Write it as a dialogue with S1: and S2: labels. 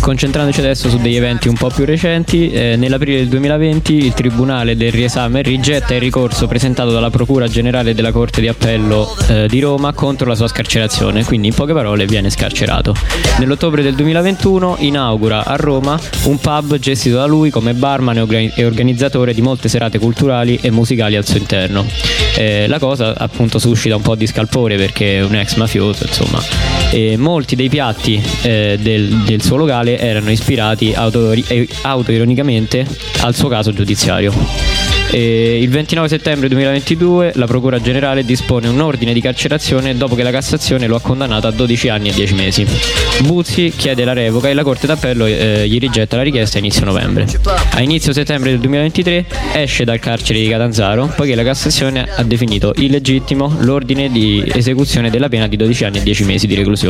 S1: Concentrandoci adesso su degli eventi un po' più recenti, nell'aprile del 2020 il Tribunale del Riesame rigetta il ricorso presentato dalla Procura Generale della Corte di Appello di Roma contro la sua scarcerazione, quindi in poche parole viene scarcerato. Nell'ottobre del 2021 inaugura a Roma un pub gestito da lui come barman e organizzatore di molte serate culturali e musicali al suo interno. La cosa appunto suscita un po' di scalpore perché è un ex mafioso, insomma. Molti dei piatti del suo locale erano ispirati autoironicamente al suo caso giudiziario. Il 29 settembre 2022 la Procura Generale dispone un ordine di carcerazione dopo che la Cassazione lo ha condannato a 12 anni e 10 mesi. Buzzi chiede la revoca e la Corte d'Appello gli rigetta la richiesta a inizio novembre. A inizio settembre del 2023 esce dal carcere di Catanzaro poiché la Cassazione ha definito illegittimo l'ordine di esecuzione della pena di 12 anni e 10 mesi di reclusione.